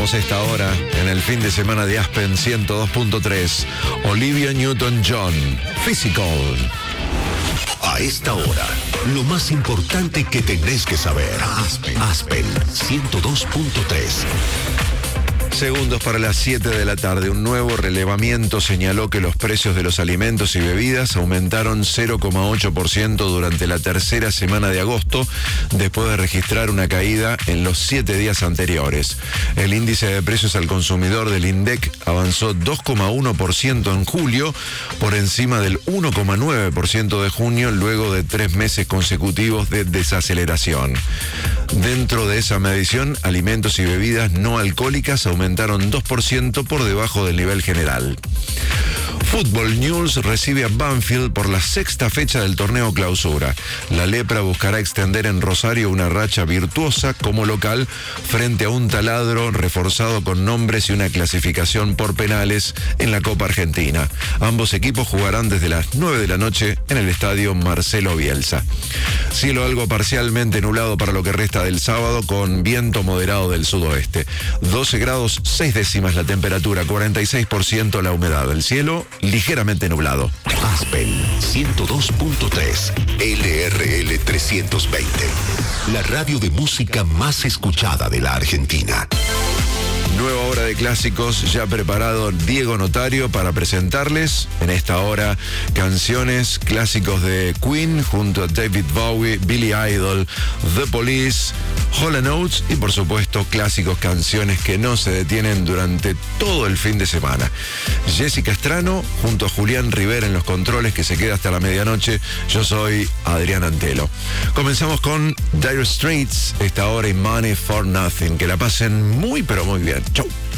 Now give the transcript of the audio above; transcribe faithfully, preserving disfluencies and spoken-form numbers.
Comenzamos esta hora en el fin de semana de Aspen ciento dos punto tres. Olivia Newton-John, Physical. A esta hora, lo más importante que tenés que saber. Aspen, Aspen ciento dos punto tres. Segundos para las siete de la tarde. Un nuevo relevamiento señaló que los precios de los alimentos y bebidas aumentaron cero coma ocho por ciento durante la tercera semana de agosto, después de registrar una caída en los siete días anteriores. El índice de precios al consumidor del INDEC avanzó dos coma uno por ciento en julio, por encima del uno coma nueve por ciento de junio, luego de tres meses consecutivos de desaceleración. Dentro de esa medición, alimentos y bebidas no alcohólicas aumentaron dos por ciento por debajo del nivel general. Football News recibe a Banfield por la sexta fecha del torneo Clausura. La Lepra buscará extender en Rosario una racha virtuosa como local frente a un taladro reforzado con nombres y una clasificación por penales en la Copa Argentina. Ambos equipos jugarán desde las nueve de la noche en el estadio Marcelo Bielsa. Cielo algo parcialmente nublado para lo que resta del sábado, con viento moderado del sudoeste. doce grados seis décimas la temperatura, cuarenta y seis por ciento la humedad. El cielo ligeramente nublado. Aspen ciento dos punto tres, L R L trescientos veinte. La radio de música más escuchada de la Argentina. Nueva hora de clásicos, ya preparado Diego Notario para presentarles en esta hora canciones clásicos de Queen junto a David Bowie, Billy Idol, The Police, Hall and Oates y por supuesto clásicos, canciones que no se detienen durante todo el fin de semana. Jessica Estrano junto a Julián Rivera en los controles, que se queda hasta la medianoche. Yo soy Adrián Antelo. Comenzamos con Dire Straits, esta hora y Money for Nothing. Que la pasen muy pero muy bien. Chau.